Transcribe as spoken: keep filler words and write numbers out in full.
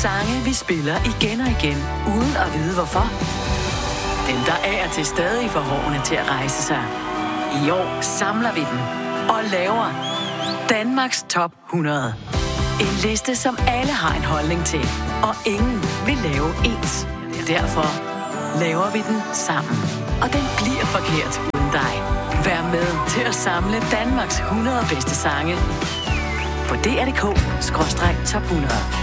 Sange, vi spiller igen og igen, uden at vide hvorfor. Dem, der er til stadig får hårene til at rejse sig. I år samler vi dem og laver Danmarks Top hundrede. En liste, som alle har en holdning til, og ingen vil lave ens. Derfor laver vi den sammen. Og den bliver forkert uden dig. Vær med til at samle Danmarks hundrede bedste sange på D R punktum D K skråstreg top hundrede.